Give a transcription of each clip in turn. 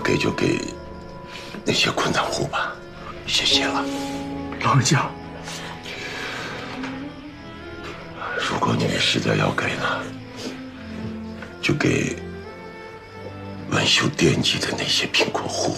给就给那些困难户吧，谢谢了。 老人家， 如果你们实在要给呢，就给文秀惦记的那些贫困户。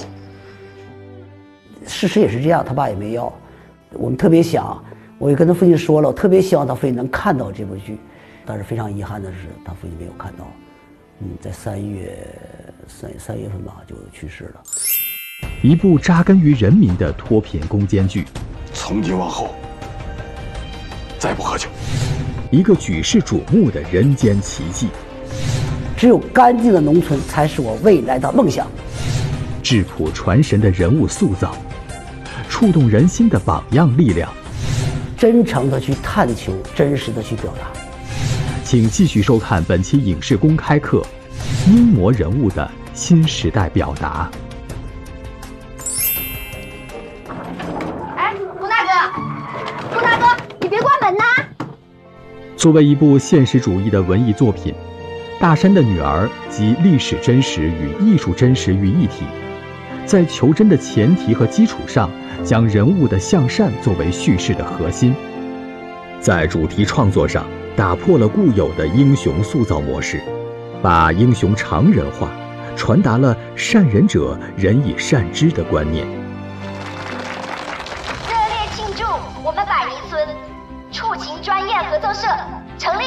事实也是这样，他爸也没要。我们特别想，我也跟他父亲说了，我特别希望他父亲能看到这部剧，但是非常遗憾的是，他父亲没有看到。在3月份吧，就去世了。 一部扎根于人民的脱贫攻坚剧， 从今往后，再不喝酒。 一个举世瞩目的人间奇迹。 只有干净的农村才是我未来的梦想。 质朴传神的人物塑造，触动人心的榜样力量。 真诚的去探求，真实的去表达。 请继续收看本期影视公开课《英模人物的新时代表达》。 哎，胡大哥，胡大哥，你别关门呐！ 作为一部现实主义的文艺作品，《大山的女儿》集历史真实与艺术真实于一体，在求真的前提和基础上，将人物的向善作为叙事的核心。在主题创作上，打破了固有的英雄塑造模式，把英雄常人化，传达了善人者人以善之的观念。 热烈庆祝我们百尼村触情专业合作社成立。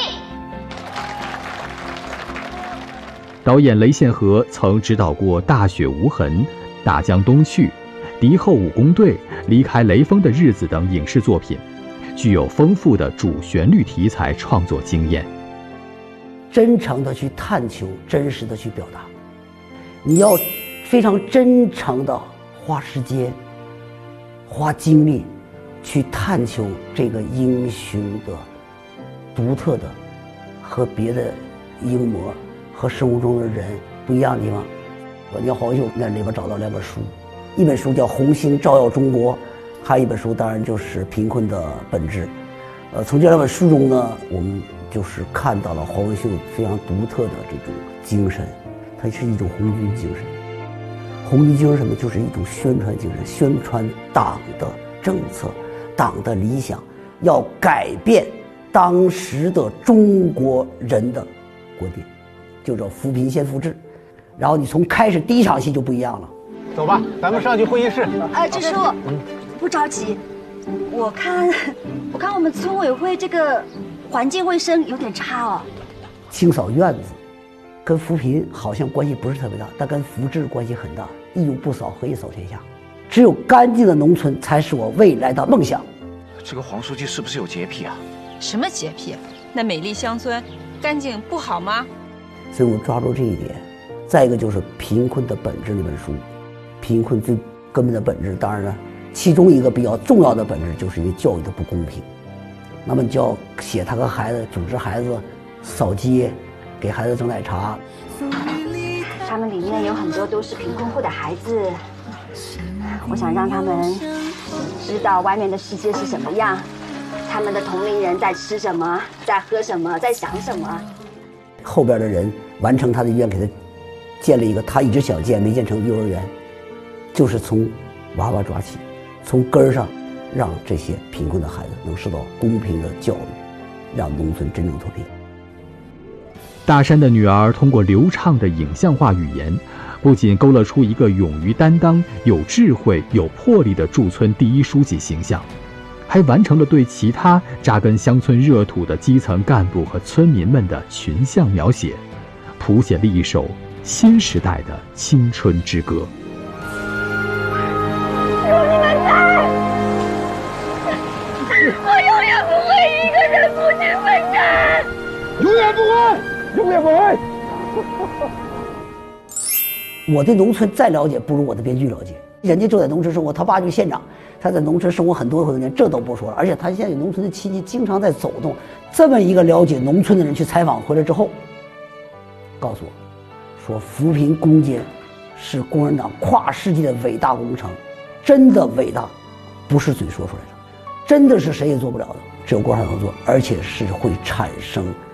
导演雷宪和曾执导过《大雪无痕》《大江东去》《敌后武工队》《离开雷锋的日子》等影视作品，具有丰富的主旋律题材创作经验。 真诚的去探求，真实的去表达。你要非常真诚的花时间、花精力去探求这个英雄的独特的和别的英模和生活中的人不一样的地方。你要黄秀那里边找到2本书，一本书叫《红星照耀中国》，还有一本书当然就是《贫困的本质》。从这2本书中呢，我们就是看到了黄文秀非常独特的这种精神，它是一种红军精神。红军精神什么？就是一种宣传精神，宣传党的政策、党的理想，要改变当时的中国人的观点，就叫扶贫先扶志。然后你从开始第1场戏就不一样了。 走吧，咱们上去会议室。 支书，不着急，我看我们村委会这个环境卫生有点差哦。 清扫院子跟扶贫好像关系不是特别大，但跟扶志关系很大。一无不扫，何以扫天下？只有干净的农村才是我未来的梦想。 这个黄书记是不是有洁癖啊？ 什么洁癖？那美丽乡村干净不好吗？ 所以我抓住这一点。再一个就是《贫困的本质》那本书，贫困最根本的本质，当然了，其中一个比较重要的本质就是因为教育的不公平。那么你就要写他和孩子组织孩子扫街，给孩子蒸奶茶。 他们里面有很多都是贫困户的孩子，我想让他们知道外面的世界是什么样，他们的同龄人在吃什么，在喝什么，在想什么。 后边的人完成他的愿，给他建了一个他一直想建没建成幼儿园，就是从娃娃抓起，从根儿上让这些贫困的孩子能受到公平的教育，让农村真正脱贫。 大山的女儿通过流畅的影像化语言，不仅勾勒出一个勇于担当、有智慧、有魄力的驻村第一书记形象，还完成了对其他扎根乡村热土的基层干部和村民们的群像描写，谱写了一首新时代的青春之歌。 有你们在，我永远不会一个人孤军奋战， 永远不会。永远不会。 我对农村再了解不如我的编剧了解，人家就在农村生活，他爸就是县长，他在农村生活很多年，这都不说了。而且他现在有农村的亲戚，经常在走动。这么一个了解农村的人去采访回来之后，告诉我，说扶贫攻坚是共产党跨世纪的伟大工程，真的伟大，不是嘴说出来的，真的是谁也做不了的，只有共产党能做，而且是会产生